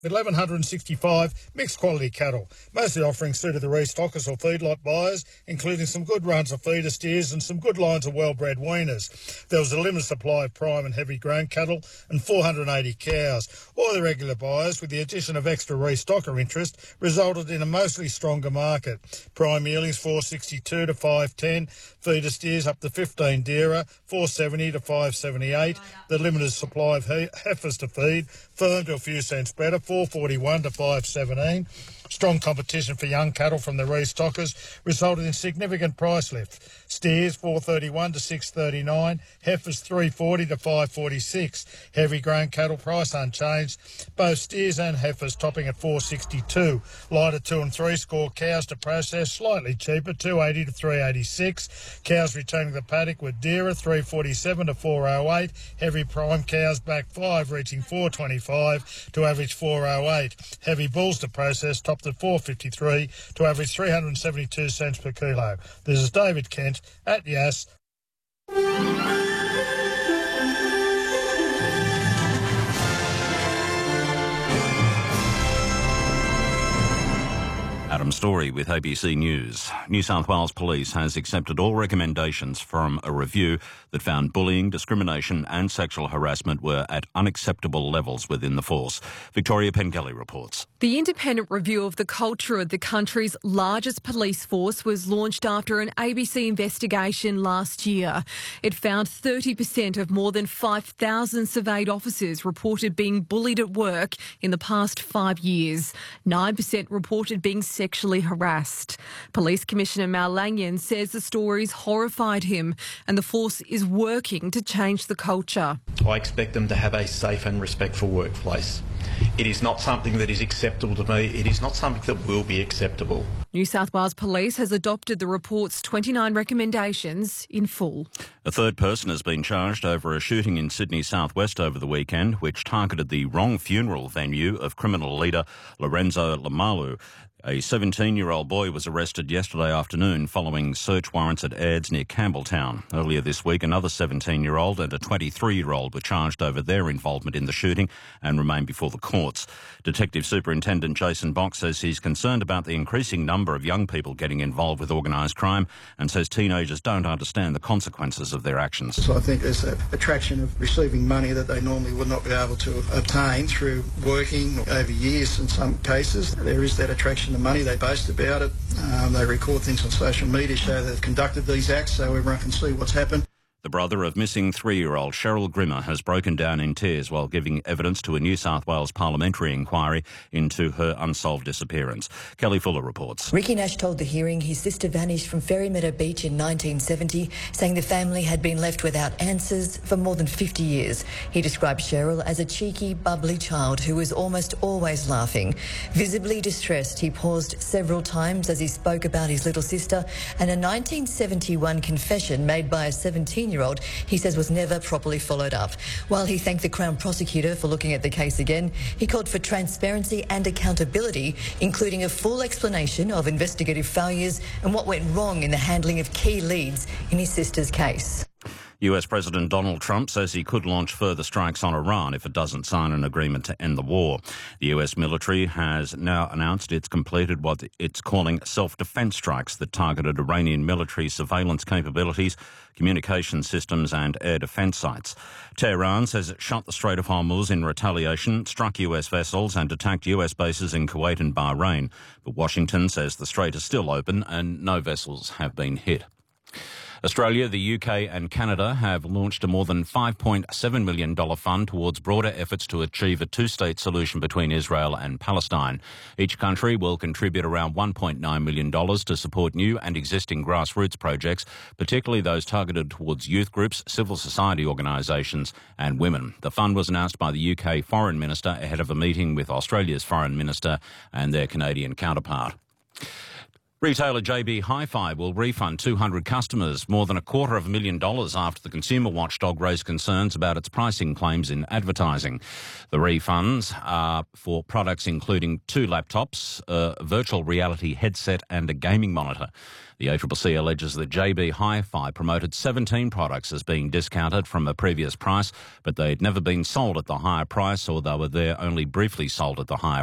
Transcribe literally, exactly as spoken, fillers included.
eleven sixty-five mixed quality cattle, mostly offering suited the restockers or feedlot buyers, including some good runs of feeder steers and some good lines of well-bred weaners. There was a limited supply of prime and heavy grain cattle and four hundred eighty cows. All the regular buyers, with the addition of extra restocker interest, resulted in a mostly stronger market. Prime yearlings four sixty-two to five ten, feeder steers up to fifteen dearer, four seventy to five seventy-eight. The limited supply of he- heifers to feed firmed to a few cents better, four forty-one to five seventeen. Strong competition for young cattle from the restockers resulted in significant price lift. Steers four thirty-one to six thirty-nine, heifers three forty to five forty-six. Heavy grain cattle price unchanged, both steers and heifers topping at four sixty-two. Lighter two and three score cows to process slightly cheaper, two eighty to three eighty-six. Cows returning the paddock were dearer, three forty-seven to four oh eight. Heavy prime cows back five, reaching four twenty-five to average four oh eight. Heavy bulls to process topped at four fifty-three to average three hundred seventy-two cents per kilo. This is David Kent at Yass. Adam Story with A B C News. New South Wales Police has accepted all recommendations from a review that found bullying, discrimination and sexual harassment were at unacceptable levels within the force. Victoria Pengelly reports. The independent review of the culture of the country's largest police force was launched after an A B C investigation last year. It found thirty percent of more than five thousand surveyed officers reported being bullied at work in the past five years. nine percent reported being sexually harassed. Police Commissioner Mal Lanyon says the stories horrified him and the force is working to change the culture. I expect them to have a safe and respectful workplace. It is not something that is acceptable to me. It is not something that will be acceptable. New South Wales Police has adopted the report's twenty-nine recommendations in full. A third person has been charged over a shooting in Sydney southwest over the weekend, which targeted the wrong funeral venue of criminal leader Lorenzo Lamalu. A seventeen-year-old boy was arrested yesterday afternoon following search warrants at Aids near Campbelltown. Earlier this week, another seventeen-year-old and a twenty-three-year-old were charged over their involvement in the shooting and remain before the courts. Detective Superintendent Jason Box says he's concerned about the increasing number of young people getting involved with organised crime and says teenagers don't understand the consequences of their actions. So I think there's an attraction of receiving money that they normally would not be able to obtain through working over years in some cases. There is that attraction of money. They boast about it. Um, they record things on social media, show they've conducted these acts so everyone can see what's happened. The brother of missing three-year-old Cheryl Grimmer has broken down in tears while giving evidence to a New South Wales parliamentary inquiry into her unsolved disappearance. Kelly Fuller reports. Ricky Nash told the hearing his sister vanished from Ferry Meadow Beach in nineteen seventy, saying the family had been left without answers for more than fifty years. He described Cheryl as a cheeky, bubbly child who was almost always laughing. Visibly distressed, he paused several times as he spoke about his little sister and a nineteen seventy-one confession made by a seventeen-year-old he says was never properly followed up. While he thanked the Crown Prosecutor for looking at the case again, he called for transparency and accountability, including a full explanation of investigative failures and what went wrong in the handling of key leads in his sister's case. U S President Donald Trump says he could launch further strikes on Iran if it doesn't sign an agreement to end the war. The U S military has now announced it's completed what it's calling self-defense strikes that targeted Iranian military surveillance capabilities, communication systems and air defense sites. Tehran says it shut the Strait of Hormuz in retaliation, struck U S vessels and attacked U S bases in Kuwait and Bahrain. But Washington says the strait is still open and no vessels have been hit. Australia, the U K and Canada have launched a more than five point seven million dollars fund towards broader efforts to achieve a two-state solution between Israel and Palestine. Each country will contribute around one point nine million dollars to support new and existing grassroots projects, particularly those targeted towards youth groups, civil society organisations and women. The fund was announced by the U K Foreign Minister ahead of a meeting with Australia's Foreign Minister and their Canadian counterpart. Retailer J B Hi-Fi will refund two hundred customers more than a quarter of a million dollars after the consumer watchdog raised concerns about its pricing claims in advertising. The refunds are for products including two laptops, a virtual reality headset and a gaming monitor. The A C C C alleges that J B Hi-Fi promoted seventeen products as being discounted from a previous price, but they'd never been sold at the higher price, or they were there only briefly sold at the higher